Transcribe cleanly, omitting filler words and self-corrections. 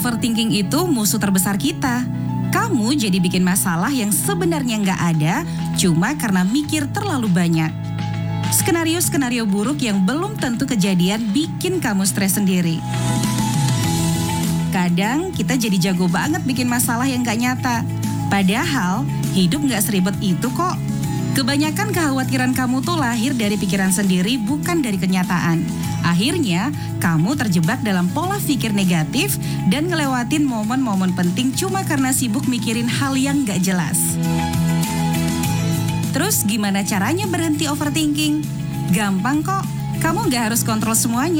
Overthinking itu musuh terbesar kita. Kamu jadi bikin masalah yang sebenarnya nggak ada, cuma karena mikir terlalu banyak. Skenario-skenario buruk yang belum tentu kejadian bikin kamu stres sendiri. Kadang kita jadi jago banget bikin masalah yang nggak nyata. Padahal hidup nggak seribet itu kok. Kebanyakan kekhawatiran kamu tuh lahir dari pikiran sendiri, bukan dari kenyataan. Akhirnya, kamu terjebak dalam pola pikir negatif dan ngelewatin momen-momen penting cuma karena sibuk mikirin hal yang gak jelas. Terus gimana caranya berhenti overthinking? Gampang kok, kamu gak harus kontrol semuanya.